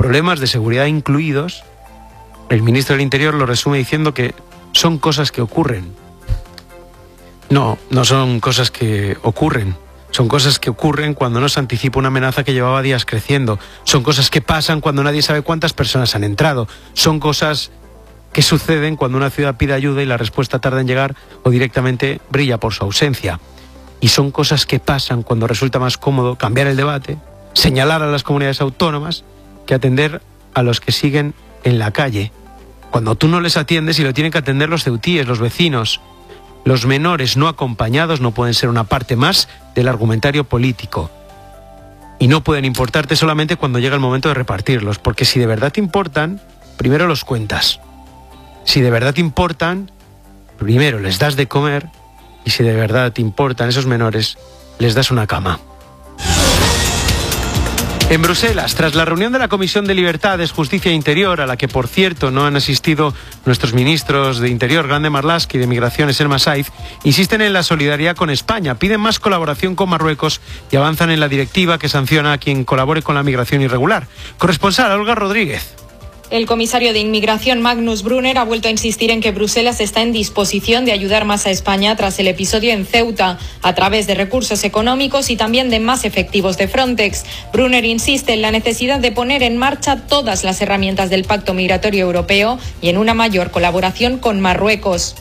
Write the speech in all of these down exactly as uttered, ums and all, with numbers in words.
problemas de seguridad incluidos, el ministro del Interior lo resume diciendo que son cosas que ocurren. No, no son cosas que ocurren. Son cosas que ocurren cuando no se anticipa una amenaza que llevaba días creciendo. Son cosas que pasan cuando nadie sabe cuántas personas han entrado. Son cosas que suceden cuando una ciudad pide ayuda y la respuesta tarda en llegar o directamente brilla por su ausencia. Y son cosas que pasan cuando resulta más cómodo cambiar el debate, señalar a las comunidades autónomas, que atender a los que siguen en la calle. Cuando tú no les atiendes y lo tienen que atender los ceutíes, los vecinos. Los menores no acompañados no pueden ser una parte más del argumentario político. Y no pueden importarte solamente cuando llega el momento de repartirlos, porque si de verdad te importan, primero los cuentas. Si de verdad te importan, primero les das de comer, y si de verdad te importan esos menores, les das una cama. En Bruselas, tras la reunión de la Comisión de Libertades, Justicia e Interior, a la que, por cierto, no han asistido nuestros ministros de Interior, Grande Marlaska, y de Migraciones, Elma Saiz, insisten en la solidaridad con España, piden más colaboración con Marruecos y avanzan en la directiva que sanciona a quien colabore con la migración irregular. Corresponsal, Olga Rodríguez. El comisario de Inmigración, Magnus Brunner, ha vuelto a insistir en que Bruselas está en disposición de ayudar más a España tras el episodio en Ceuta, a través de recursos económicos y también de más efectivos de Frontex. Brunner insiste en la necesidad de poner en marcha todas las herramientas del Pacto Migratorio Europeo y en una mayor colaboración con Marruecos.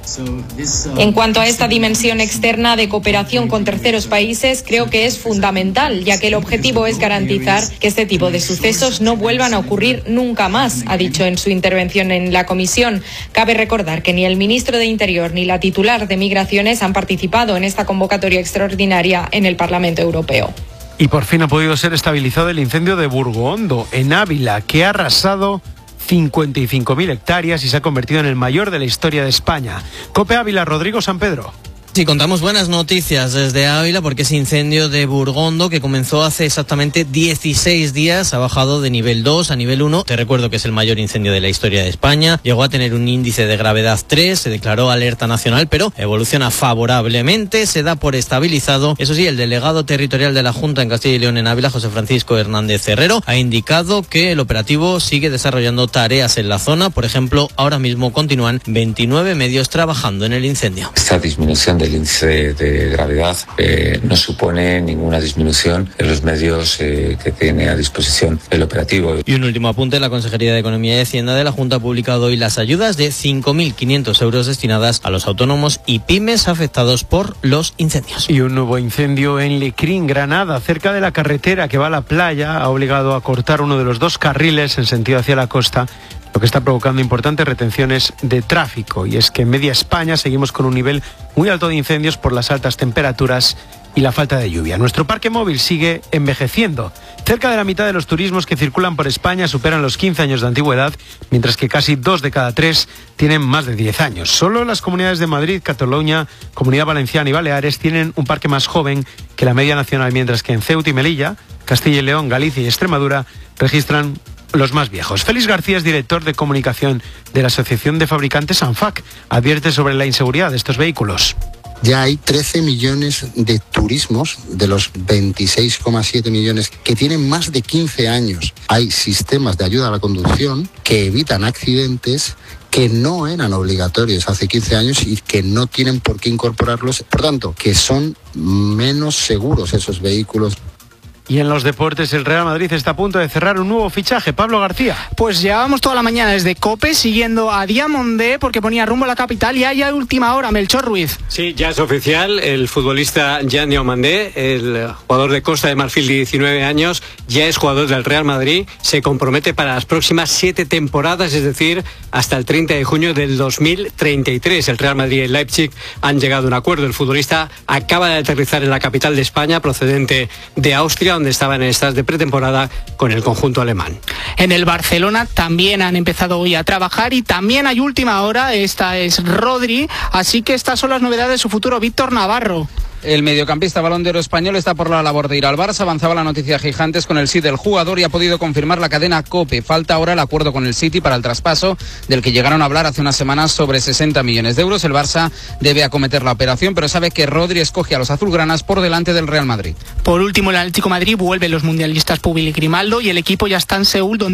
En cuanto a esta dimensión externa de cooperación con terceros países, creo que es fundamental, ya que el objetivo es garantizar que este tipo de sucesos no vuelvan a ocurrir nunca más, ha dicho en su intervención en la comisión. Cabe recordar que ni el ministro de Interior ni la titular de Migraciones han participado en esta convocatoria extraordinaria en el Parlamento Europeo. Y por fin ha podido ser estabilizado el incendio de Burgondo, en Ávila, que ha arrasado cincuenta y cinco mil hectáreas y se ha convertido en el mayor de la historia de España. COPE Ávila, Rodrigo San Pedro. Sí, contamos buenas noticias desde Ávila porque ese incendio de Burgondo, que comenzó hace exactamente dieciséis días, ha bajado de nivel dos a nivel uno. Te recuerdo que es el mayor incendio de la historia de España. Llegó a tener un índice de gravedad tres, se declaró alerta nacional, pero evoluciona favorablemente, se da por estabilizado. Eso sí, el delegado territorial de la Junta en Castilla y León en Ávila, José Francisco Hernández Herrero, ha indicado que el operativo sigue desarrollando tareas en la zona. Por ejemplo, ahora mismo continúan veintinueve medios trabajando en el incendio. Esta disminución de el índice de gravedad eh, no supone ninguna disminución en los medios eh, que tiene a disposición el operativo. Y un último apunte, la Consejería de Economía y Hacienda de la Junta ha publicado hoy las ayudas de cinco mil quinientos euros destinadas a los autónomos y pymes afectados por los incendios. Y un nuevo incendio en Lecrín, Granada, cerca de la carretera que va a la playa, ha obligado a cortar uno de los dos carriles en sentido hacia la costa, lo que está provocando importantes retenciones de tráfico. Y es que en media España seguimos con un nivel muy alto de incendios por las altas temperaturas y la falta de lluvia. Nuestro parque móvil sigue envejeciendo. Cerca de la mitad de los turismos que circulan por España superan los quince años de antigüedad, mientras que casi dos de cada tres tienen más de diez años. Solo las comunidades de Madrid, Cataluña, Comunidad Valenciana y Baleares tienen un parque más joven que la media nacional, mientras que en Ceuta y Melilla, Castilla y León, Galicia y Extremadura registran los más viejos. Félix García es director de comunicación de la Asociación de Fabricantes ANFAC. Advierte sobre la inseguridad de estos vehículos. Ya hay trece millones de turismos de los veintiséis coma siete millones que tienen más de quince años. Hay sistemas de ayuda a la conducción que evitan accidentes que no eran obligatorios hace quince años y que no tienen por qué incorporarlos. Por tanto, que son menos seguros esos vehículos. Y en los deportes, el Real Madrid está a punto de cerrar un nuevo fichaje. Pablo García. Pues llevábamos toda la mañana desde COPE siguiendo a Diamondé porque ponía rumbo a la capital y hay a última hora Melchor Ruiz. Sí, ya es oficial. El futbolista Jan Diamandé, el jugador de Costa de Marfil de diecinueve años, ya es jugador del Real Madrid. Se compromete para las próximas siete temporadas, es decir, hasta el treinta de junio del dos mil treinta y tres. El Real Madrid y el Leipzig han llegado a un acuerdo. El futbolista acaba de aterrizar en la capital de España, procedente de Austria, donde estaban en estas de pretemporada con el conjunto alemán. En el Barcelona también han empezado hoy a trabajar y también hay última hora, esta es Rodri, así que estas son las novedades de su futuro. Víctor Navarro. El mediocampista Balón de Oro español está por la labor de ir al Barça. Avanzaba la noticia Gigantes con el sí del jugador y ha podido confirmar la cadena COPE. Falta ahora el acuerdo con el City para el traspaso, del que llegaron a hablar hace unas semanas sobre sesenta millones de euros. El Barça debe acometer la operación, pero sabe que Rodri escoge a los azulgranas por delante del Real Madrid. Por último, el Atlético de Madrid vuelve los mundialistas Púbil y Grimaldo y el equipo ya está en Seúl, donde